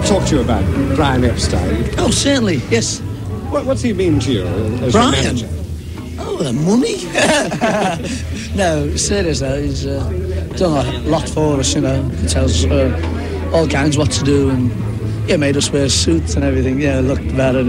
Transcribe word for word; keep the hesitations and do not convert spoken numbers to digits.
talk to you about Brian Epstein? Oh, certainly, yes. What, what's he mean to you as Brian? your manager? Oh, the money. No, serious though. He's uh, done a lot for us, you know. He tells us uh, all kinds what to do, and yeah, made us wear suits and everything. Yeah, looked better.